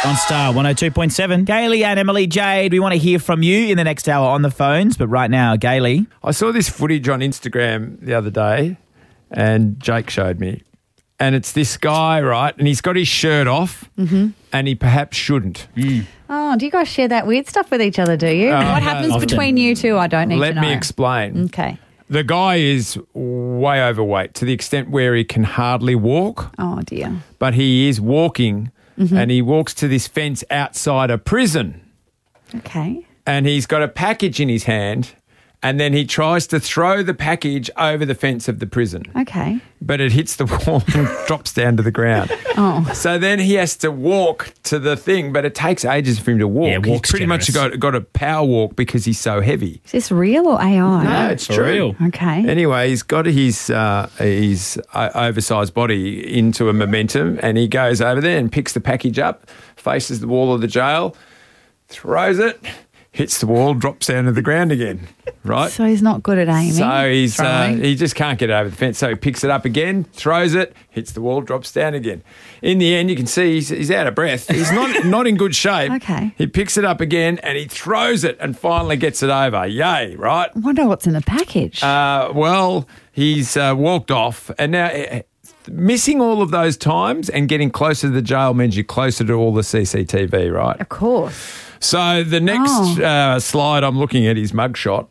On Star 102.7. Gailey and Emily Jade, we want to hear from you in the next hour on the phones. But right now, Gailey. I saw this footage on Instagram the other day and Jake showed me. And it's this guy, right? And he's got his shirt off and he perhaps shouldn't. Oh, do you guys share that weird stuff with each other, do you? What happens between you two? I don't need to know. Let me explain. Okay. The guy is way overweight to the extent where he can hardly walk. Oh, dear. But he is walking and he walks to this fence outside a prison. Okay. And he's got a package in his hand and then he tries to throw the package over the fence of the prison. Okay. But it hits the wall and drops down to the ground. Oh. So then he has to walk to the thing, but it takes ages for him to walk. Yeah, He's pretty much got a power walk because he's so heavy. Is this real or AI? No, it's For true. real. Okay. Anyway, he's got his oversized body into a momentum and he goes over there and picks the package up, faces the wall of the jail, throws it, hits the wall, drops down to the ground again, right? So he's not good at aiming. So he's throwing. he just can't get over the fence. So he picks it up again, throws it, hits the wall, drops down again. In the end, you can see he's out of breath. He's not in good shape. Okay. He picks it up again and he throws it and finally gets it over. Yay, right? I wonder what's in the package. Well, he's walked off and now missing all of those times and getting closer to the jail means you're closer to all the CCTV, right? Of course. So the next slide, I'm looking at his mugshot.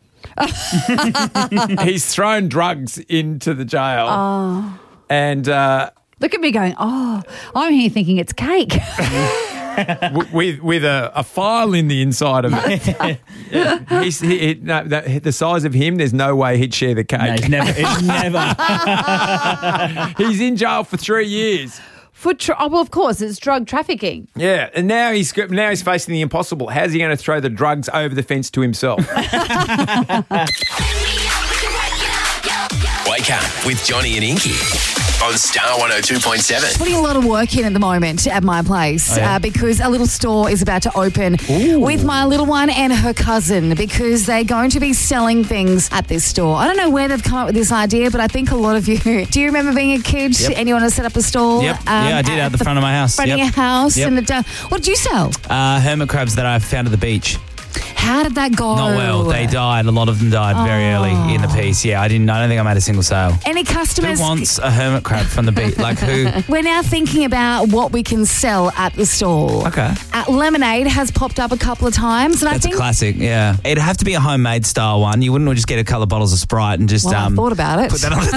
He's thrown drugs into the jail. Oh. And Look at me going, I'm here thinking it's cake. with a file in the inside of it. The size of him, there's no way he'd share the cake. No, it's never. He's in jail for 3 years. Well, of course, it's drug trafficking. Yeah, and now he's facing the impossible. How's he going to throw the drugs over the fence to himself? Wake up with Johnny and Inky on Star 102.7. Putting a lot of work in at the moment at my place because a little store is about to open with my little one and her cousin because they're going to be selling things at this store. I don't know where they've come up with this idea, but I think a lot of you... Do you remember being a kid and you want to set up a stall? Yep. Yeah, I did out the front of my house. Front of your house. Yep. And what did you sell? Hermit crabs that I found at the beach. How did that go? Not well. They died. A lot of them died very early in the piece. Yeah, I don't think I made a single sale. Any customers? Who wants a hermit crab from the beach? Like who? We're now thinking about what we can sell at the store. Okay. Lemonade has popped up a couple of times. And That's I think a classic, yeah. It'd have to be a homemade style one. You wouldn't just get a couple of bottles of Sprite and just I thought about it. put that on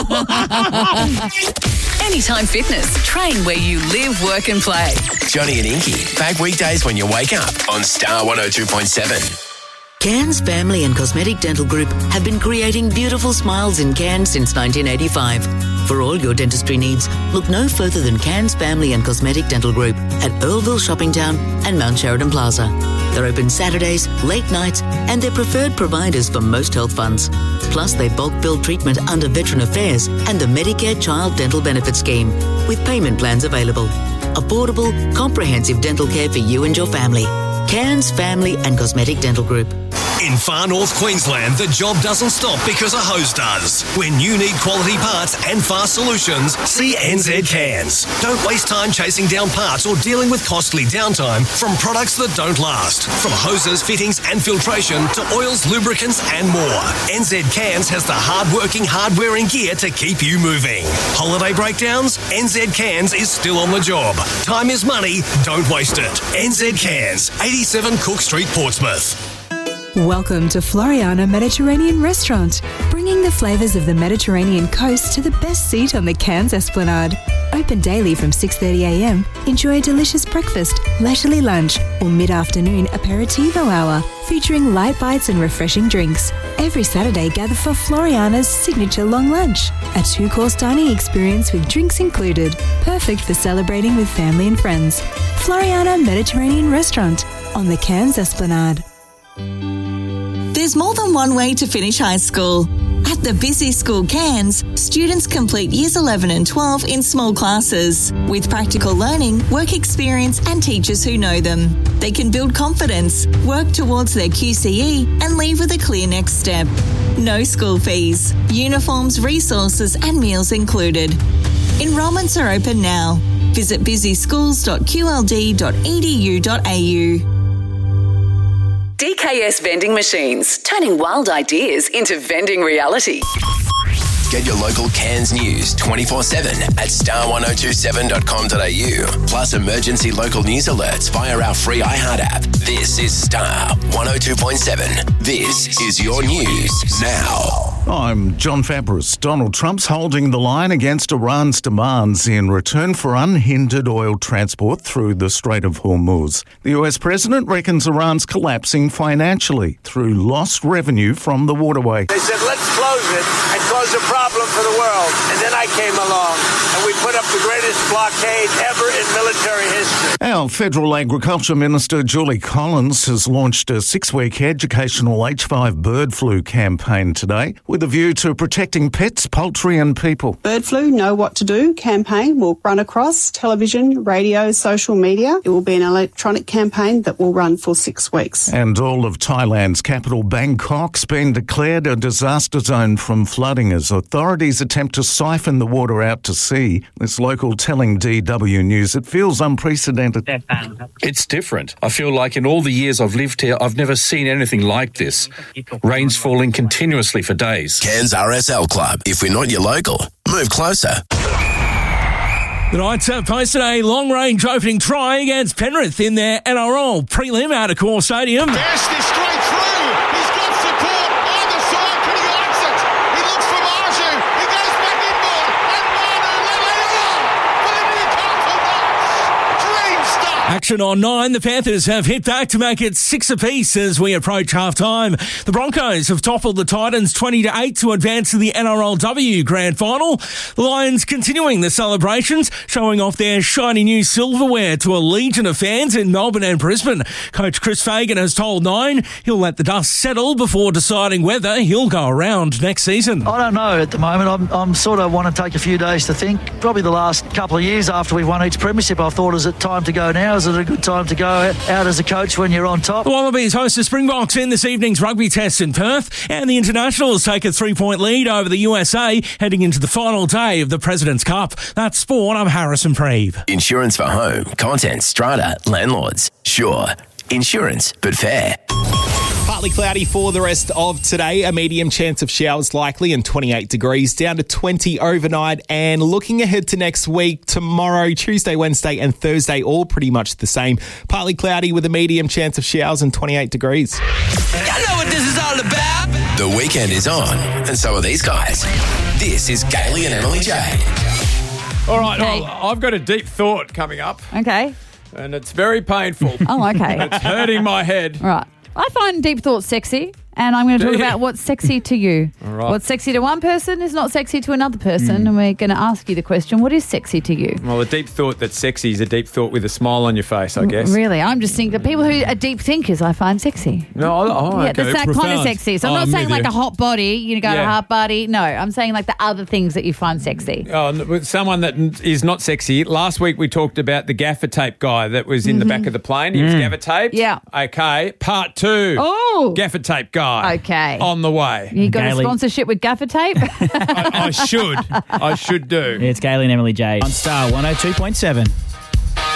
the table. Anytime Fitness. Train where you live, work and play. Johnny and Inky, back weekdays when you wake up on Star 102.7. Cairns Family and Cosmetic Dental Group have been creating beautiful smiles in Cairns since 1985. For all your dentistry needs, look no further than Cairns Family and Cosmetic Dental Group at Earlville Shopping Town and Mount Sheridan Plaza. They're open Saturdays, late nights, and they're preferred providers for most health funds. Plus, they bulk bill treatment under Veteran Affairs and the Medicare Child Dental Benefit Scheme, with payment plans available. Affordable, comprehensive dental care for you and your family. Cairns Family and Cosmetic Dental Group. In far north Queensland, the job doesn't stop because a hose does. When you need quality parts and fast solutions, see NZ Cairns. Don't waste time chasing down parts or dealing with costly downtime from products that don't last. From hoses, fittings and filtration to oils, lubricants and more. NZ Cairns has the hard-working hardware and gear to keep you moving. Holiday breakdowns? NZ Cairns is still on the job. Time is money, don't waste it. NZ Cairns, 87 Cook Street, Portsmouth. Welcome to Floriana Mediterranean Restaurant, bringing the flavours of the Mediterranean coast to the best seat on the Cairns Esplanade. Open daily from 6:30am. Enjoy a delicious breakfast, leisurely lunch, or mid-afternoon aperitivo hour, featuring light bites and refreshing drinks. Every Saturday, gather for Floriana's signature long lunch, a 2-course dining experience with drinks included, perfect for celebrating with family and friends. Floriana Mediterranean Restaurant on the Cairns Esplanade. There's more than one way to finish high school. At the Busy School Cairns, students complete Years 11 and 12 in small classes. With practical learning, work experience and teachers who know them. They can build confidence, work towards their QCE and leave with a clear next step. No school fees, uniforms, resources and meals included. Enrolments are open now. Visit busyschools.qld.edu.au. DKS Vending Machines, turning wild ideas into vending reality. Get your local Cairns news 24/7 at star1027.com.au. Plus emergency local news alerts via our free iHeart app. This is Star 102.7. This is your news now. I'm John Fabris. Donald Trump's holding the line against Iran's demands in return for unhindered oil transport through the Strait of Hormuz. The US president reckons Iran's collapsing financially through lost revenue from the waterway. They said, let's close it and cause a problem for the world. And then I came along and we put up the greatest blockade ever in military history. Our Federal Agriculture Minister Julie Collins has launched a 6-week educational H5 bird flu campaign today with a view to protecting pets, poultry and people. Bird Flu Know What to Do campaign will run across television, radio, social media. It will be an electronic campaign that will run for 6 weeks. And all of Thailand's capital, Bangkok's been declared a disaster zone from flooding as authorities attempt to siphon the water out to sea. This local telling DW News it feels unprecedented. It's different. I feel like in all the years I've lived here, I've never seen anything like this. Rain's falling continuously for days. Cairns RSL Club. If we're not your local, move closer. The Knights have posted a long-range opening try against Penrith in their NRL prelim out of Core Stadium. Dashed this straight through. He's got support either side. Can he likes it? He looks for Marju. He goes back inboard. And Manu Leilua for the Newcastle Knights. Dream start. Action on 9. The Panthers have hit back to make it 6 apiece as we approach half-time. The Broncos have toppled the Titans 20-8 to advance to the NRLW Grand Final. The Lions continuing the celebrations, showing off their shiny new silverware to a legion of fans in Melbourne and Brisbane. Coach Chris Fagan has told 9 he'll let the dust settle before deciding whether he'll go around next season. I don't know at the moment. I'm sort of want to take a few days to think. Probably the last couple of years after we've won each premiership, I've thought, is it time to go now? Is it a good time to go out as a coach when you're on top? The Wallabies host the Springboks in this evening's rugby test in Perth, and the Internationals take a 3-point lead over the USA heading into the final day of the President's Cup. That's sport. I'm Harrison Preeve. Insurance for home, contents, strata, landlords. Sure. Insurance, but fair. Partly cloudy for the rest of today. A medium chance of showers likely and 28 degrees, down to 20 overnight. And looking ahead to next week, tomorrow, Tuesday, Wednesday and Thursday, all pretty much the same. Partly cloudy with a medium chance of showers and 28 degrees. I know what this is all about. The weekend is on, and so are these guys. This is Gailey and Emily Jade. All right, Okay. well, I've got a deep thought coming up. Okay. And it's very painful. Oh, okay. It's hurting my head. Right. I find deep thoughts sexy, and I'm going to talk Do you? about what's sexy to you. All right. What's sexy to one person is not sexy to another person, and we're going to ask you the question, what is sexy to you? Well, a deep thought that's sexy is a deep thought with a smile on your face, I guess. Really? I'm just thinking the people who are deep thinkers I find sexy. No, Yeah, okay. that's that kind of sexy. So I'm not I'm saying with like you. a hot body, you go to a Yeah. hot body. No, I'm saying like the other things that you find sexy. Oh, with someone that is not sexy. Last week we talked about the gaffer tape guy that was in the back of the plane. He was gaffer taped. Yeah. Okay, part 2. Oh. Gaffer tape guy. Okay. On the way. You got Gailey. a sponsorship with gaffer tape? I should. I should do. It's Gailey and Emily Jade on Star 102.7.